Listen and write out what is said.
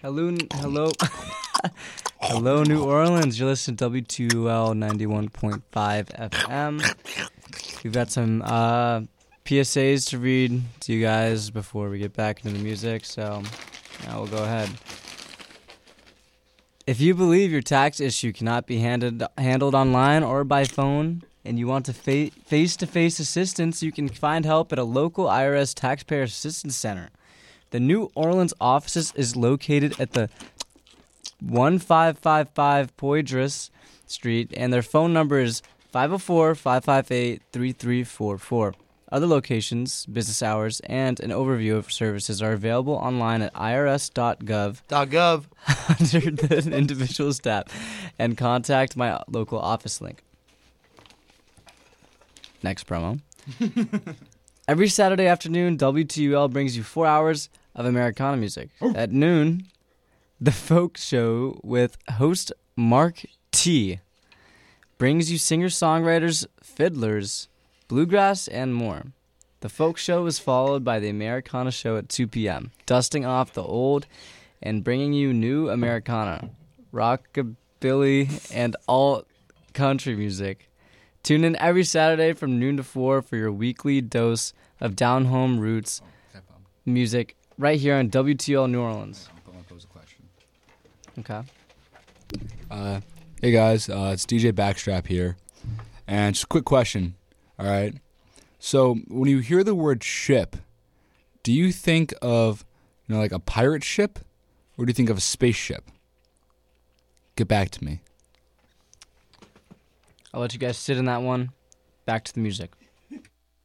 Hello, hello, New Orleans. You're listening to W2L 91.5 FM. We've got some PSAs to read to you guys before we get back into the music, so now we'll go ahead. If you believe your tax issue cannot be handled online or by phone, and you want to face-to-face assistance, you can find help at a local IRS Taxpayer Assistance Center. The New Orleans office is located at the 1555 Poydras Street, and their phone number is 504-558-3344. Other locations, business hours, and an overview of services are available online at irs.gov under the individual's tab, and contact my local office link. Next promo. Every Saturday afternoon, W2UL brings you 4 hours of Americana music. At noon, The Folk Show with host Mark T. brings you singer-songwriters, fiddlers, bluegrass, and more. The Folk Show is followed by the Americana Show at 2 p.m., dusting off the old and bringing you new Americana, rockabilly, and alt country music. Tune in every Saturday from noon to 4 for your weekly dose of down-home roots music right here on WTL New Orleans. I'm going to pose a question. Okay. Hey guys, it's DJ Backstrap here. And just a quick question, all right? So when you hear the word ship, do you think of, like a pirate ship, or do you think of a spaceship? Get back to me. I'll let you guys sit in that one. Back to the music.